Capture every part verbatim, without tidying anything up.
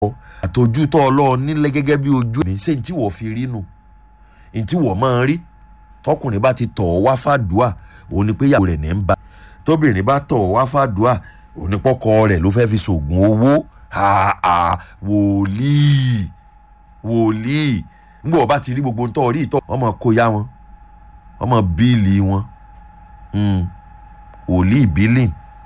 àtọ́jú tó Ọlọ́run nílẹ̀ gẹ́gẹ́ bí ojú mi ṣé ní tí wọ́n fi rí nù ní tí wọ́n máa rí tọkùnrin bá ti tọ̀ ọ́ wá fàdúà òun ni pé ìyàwó rẹ̀ ní ń bá tóbìnrin bá tọ̀ ọ́ wá fàdúà òun ni pọ́kọ rẹ̀ ló fẹ́ fi ṣògùn owó àà wòlíì wòlíì ńgbọ́ ọba ti rí gbogbo ntọ́ rí ìtọ́ ọmọ kó yá wọn ọmọ bíìlì wọn wòlíì bílìn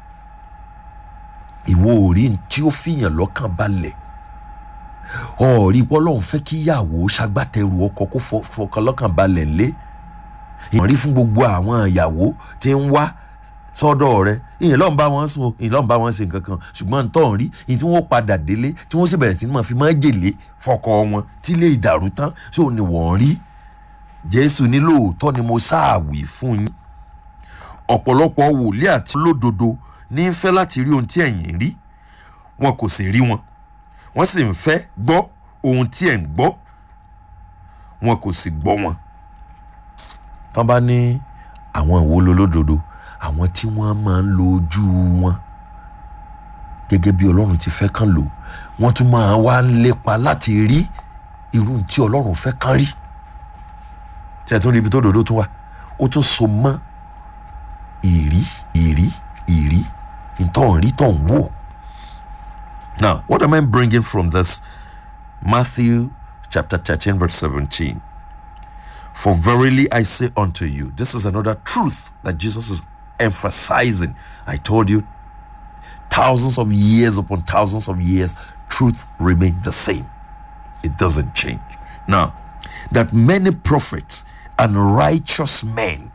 ìwọ òrí tí ó fìyàn lọ́kàn balẹ̀ ọ̀rí pọ́lọ́hún fẹ́ kí ìyàwó ṣagbátẹrù ọkọ kó fọkàn lọ́kàn balẹ̀ lé ìyànrí fún gbogbo àwọn ìyàwó tí ń wá sọ́dọ̀ rẹ̀ ìyẹn lọ́n bá wọn sùn ìyẹn lọ́n bá wọn ṣe nǹkan kan ṣùgbọ́n ntọ́ rí ìyẹn tí wọ́n padà délé tí wọ́n sì bẹ̀rẹ̀ sí ní máa fi máa jèlé fọkọ wọn tí lè dàrú tán tí ò ní wọ́n rí Jésù ní lóòótọ́ ni mo sáàwì fún yín ọ̀pọ̀lọpọ̀ wòlíì àti olódodo ní ń fẹ́ láti rí ohun tí ẹ̀yin rí wọn kò sì rí wọn wọ́n sì ń fẹ́ gbọ́ ohun tí ẹ̀ ń gbọ́ wọn kò sì gbọ́ wọn. tán bá ní àwọn ìwo lolódodo àwọn tí wọ́n máa ń lo ojú wọn gẹ́gẹ́ bí Ọlọ́run ti fẹ́ kán lò wọ́n tún máa wá ń lépa láti rí irú tí Ọlọ́run fẹ́ kán rí tí ẹ̀ tún rí ibi tó dòdó tún wà ó tún so mọ́ ìrí ìrí ìrí ìtàn rí tàn wò. Now, what am I bringing from this? Matthew chapter thirteen verse seventeen. For verily I say unto you, this is another truth that Jesus is emphasizing. I told you, thousands of years upon thousands of years, truth remains the same. It doesn't change. Now, that many prophets and righteous men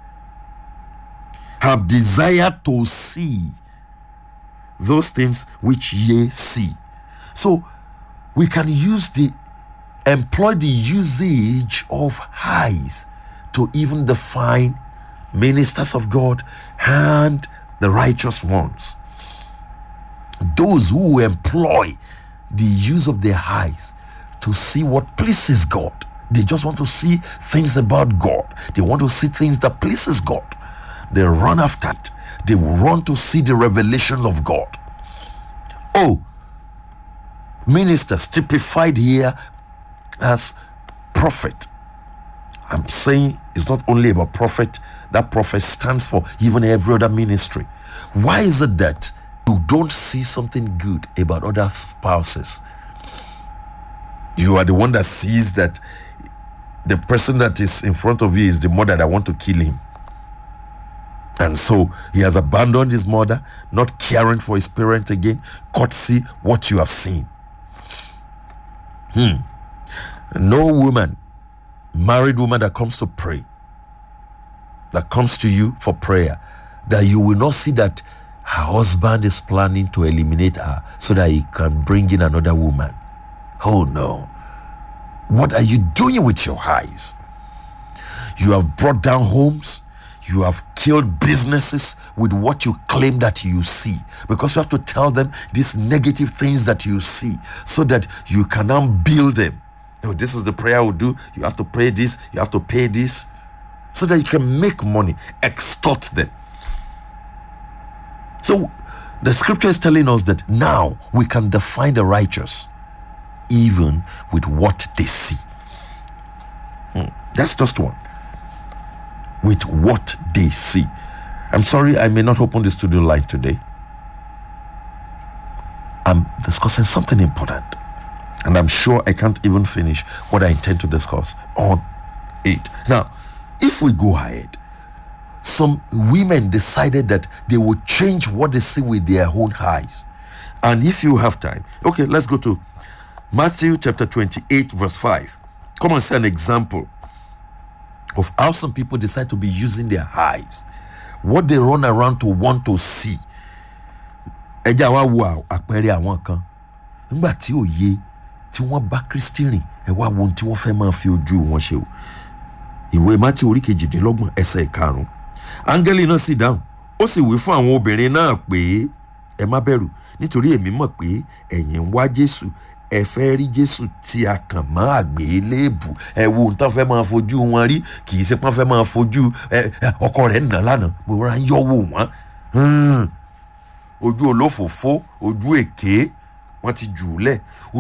have desired to see those things which ye see. So we can use the employ the usage of eyes to even define ministers of God and the righteous ones. Those who employ the use of their eyes to see what pleases God. They just want to see things about God. They want to see things that pleases God. They run after it. They run to see the revelation of God. Oh, ministers typified here as prophet. I'm saying it's not only about prophet. That prophet stands for even every other ministry. Why is it that you don't see something good about other spouses? You are the one that sees that the person that is in front of you is the mother that want to kill him. And so he has abandoned his mother, not caring for his parent again. Courtesy what you have seen. Hmm. No woman, married woman that comes to pray, that comes to you for prayer, that you will not see that her husband is planning to eliminate her so that he can bring in another woman. Oh no. What are you doing with your eyes? You have brought down homes. You have killed businesses with what you claim that you see, because you have to tell them these negative things that you see so that you can now build them. Oh, this is the prayer I will do. You have to pray this. You have to pay this so that you can make money, extort them. So the scripture is telling us that now we can define the righteous even with what they see. Hmm. That's just one. With what they see. I'm sorry I may not open the studio line today. I'm discussing something important, and I'm sure I can't even finish what I intend to discuss on it. Now, if we go ahead, some women decided that they would change what they see with their own eyes. And if you have time, okay, let's go to Matthew chapter twenty-eight verse five. Come and see an example of how some people decide to be using their eyes, what they run around to want to see. Ẹja wa wo àpẹẹrẹ àwọn kan nígbà tí òye tí wọ́n bá Kristi rìn, ẹ wá wo ohun tí wọ́n fẹ́ máa fi ojú wọn ṣe o. Ìwé Mátíù orí kejìdínlọ́gbọ̀n ẹsẹ̀ ìkarùn-ún. Áńgẹ́lì náà sì dáhùn, ó sì wí fún àwọn obìnrin náà pé ẹ má bẹ̀rù, nítorí èmi mọ̀ pé ẹ̀yin ń wá Jésù, ẹ fẹ́ rí Jésù tí a kàn mọ́ àgbélébù. Ẹ wo ohun tán fẹ́ máa fojú wọn rí, kì í ṣe pọ́n fẹ́ máa fojú ọkọ rẹ̀ nà lánàá, mo rà ń yọ̀wò wọ́n. Ojú olófòfó, ojú èké, wọ́n ti jù ú lẹ̀.